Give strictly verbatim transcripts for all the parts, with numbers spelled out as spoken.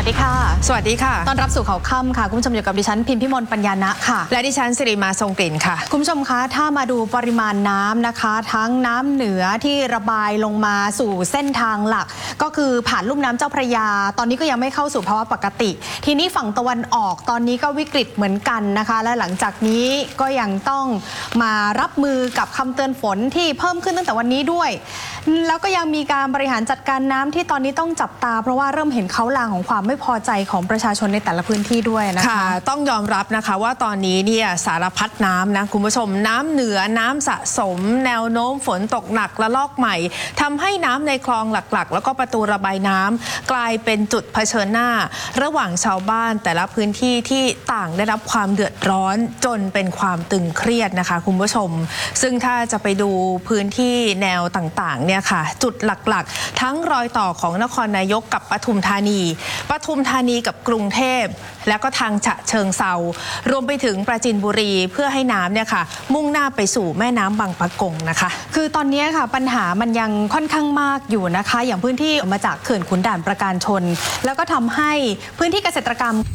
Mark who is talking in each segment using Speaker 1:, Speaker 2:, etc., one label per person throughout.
Speaker 1: สดีค่ะ
Speaker 2: สวัสดีค่ะ
Speaker 1: ต้อนรับสู่ข่าวค่ำค่ะคุณผู้ชมอยู่กับดิฉันพิมพิมลปัญญาณะค่ะ
Speaker 2: และดิฉันสิริมาทรงกลิ่นค่ะ
Speaker 1: คุณผู้ชมคะถ้ามาดูปริมาณน้ำนะคะทั้งน้ำเหนือที่ระบายลงมาสู่เส้นทางหลักก็คือผ่านลุ่มน้ำเจ้าพระยาตอนนี้ก็ยังไม่เข้าสู่ภาวะปกติทีนี้ฝั่งตะวันออกตอนนี้ก็วิกฤตเหมือนกันนะคะและหลังจากนี้ก็ยังต้องมารับมือกับคำเตือนฝนที่เพิ่มขึ้นตั้งแต่วันนี้ด้วยแล้วก็ยังมีการบริหารจัดการน้ำที่ตอนนี้ต้องจับตาเพราะว่าเริ่มเห็นเขาลางของความไม่พอใจของประชาชนในแต่ละพื้นที่ด้วยนะคะ
Speaker 2: ค่ะต้องยอมรับนะคะว่าตอนนี้เนี่ยสารพัดน้ำนะคุณผู้ชมน้ำเหนือน้ำสะสมแนวโน้มฝนตกหนักและลอกใหม่ทำให้น้ำในคลองหลักๆแล้วก็ประตูระบายน้ำกลายเป็นจุดเผชิญหน้าระหว่างชาวบ้านแต่ละพื้นที่ที่ต่างได้รับความเดือดร้อนจนเป็นความตึงเครียดนะคะคุณผู้ชมซึ่งถ้าจะไปดูพื้นที่แนวต่างๆเนี่ยค่ะจุดหลักๆทั้งรอยต่อของนครนายกกับปทุมธานีปทุมธานีกับกรุงเทพและก็ทางฉะเชิงเซารวมไปถึงปราจีนบุรีเพื่อให้น้ำเนี่ยค่ะมุ่งหน้าไปสู่แม่น้ำบางปะกงนะคะ
Speaker 1: คือตอนนี้ค่ะปัญหามันยังค่อนข้างมากอยู่นะคะอย่างพื้นที่มาจากเขื่อนขุนด่านประการชนแล้วก็ทำให้พื้นที่เกษตรกรรม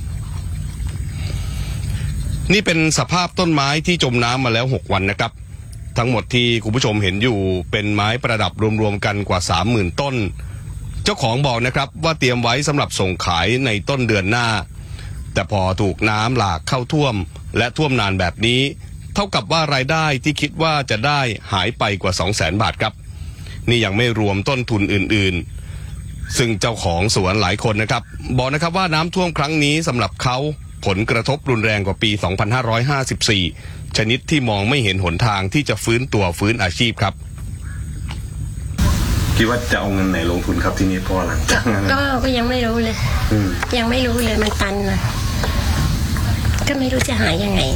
Speaker 3: นี่เป็นสภาพต้นไม้ที่จมน้ำมาแล้วหกวันนะครับทั้งหมดที่คุณผู้ชมเห็นอยู่เป็นไม้ประดับรวมๆกันกว่า สามหมื่น ต้นเจ้าของบอกนะครับว่าเตรียมไว้สำหรับส่งขายในต้นเดือนหน้าแต่พอถูกน้ำหลากเข้าท่วมและท่วมนานแบบนี้เท่ากับว่ารายได้ที่คิดว่าจะได้หายไปกว่า สองแสน บาทครับนี่ยังไม่รวมต้นทุนอื่นๆซึ่งเจ้าของสวนหลายคนนะครับบอกนะครับว่าน้ำท่วมครั้งนี้สำหรับเขาผลกระทบรุนแรงกว่าปี สองพันห้าร้อยห้าสิบสี่ ชนิดที่มองไม่เห็นหนทางที่จะฟื้นตัวฟื้นอาชีพครับคิดว่าจะเอาเงินไหนลงทุนครับที่นี่พ่อหลังจากนั้น
Speaker 4: ก็ก็ยังไม่รู้เลยยังไม่รู้เลยมันตันนะก็ไม่รู้จะหายังไง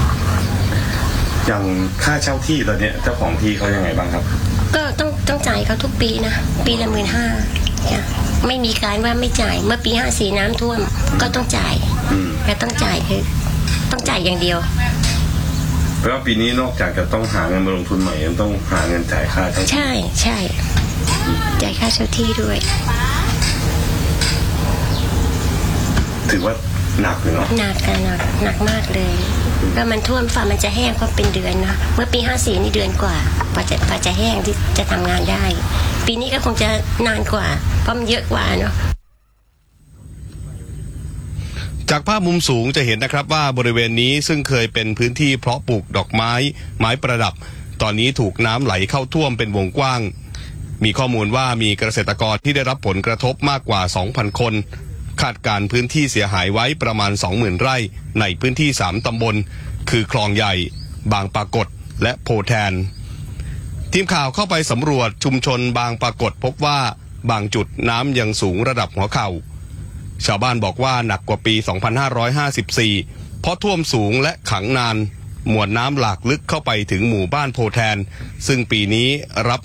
Speaker 3: อย่างค่าเช่าที่ตอนนี้เจ้าของที่เขายังไงบ้างครับ
Speaker 4: ก็ต้องต้องจ่ายเขาทุกปีนะปีละหมื่นห้าไม่มีการว่าไม่จ่ายเมื่อปีห้าสี่น้ำท่วมก็ต้องจ่ายแต่ต้องจ่ายคือต้องจ่ายอย่างเดียว
Speaker 3: เพราะว่าปีนี้นอกจากจะต้องหาเงินมาลงทุนใหม่ยังต้องหาเงินจ่ายค่าเช่าที่
Speaker 4: ใช่ใช่จ่ายค่าเช่าที่ด้วย
Speaker 3: ถือว่าหนักเลยเนาะ
Speaker 4: หนักกันหนักหนักมากเลยก็มันท่วมฝ่ามันจะแห้งก็เป็นเดือนนะเมื่อปีห้าสี่นี่เดือนกว่าพอจะพอจะแห้งที่จะทำงานได้ปีนี้ก็คงจะนานกว่าเพราะมันเยอะกว่าเนาะ
Speaker 3: จากภาพมุมสูงจะเห็นนะครับว่าบริเวณนี้ซึ่งเคยเป็นพื้นที่เพาะปลูกดอกไม้ไม้ประดับตอนนี้ถูกน้ำไหลเข้าท่วมเป็นวงกว้างมีข้อมูลว่ามีเกษตรกรที่ได้รับผลกระทบมากกว่า สองพัน คนคาดการพื้นที่เสียหายไว้ประมาณ สองหมื่น ไร่ในพื้นที่สามตำบลคือคลองใหญ่บางปรากฏและโพแทนทีมข่าวเข้าไปสำรวจชุมชนบางปรากฏพบว่าบางจุดน้ำยังสูงระดับหัวเข่าชาวบ้านบอกว่าหนักกว่าปี สองพันห้าร้อยห้าสิบสี่ เพราะท่วมสูงและขังนานมวลน้ำหลากลึกเข้าไปถึงหมู่บ้านโพแทนซึ่งปีนี้รับ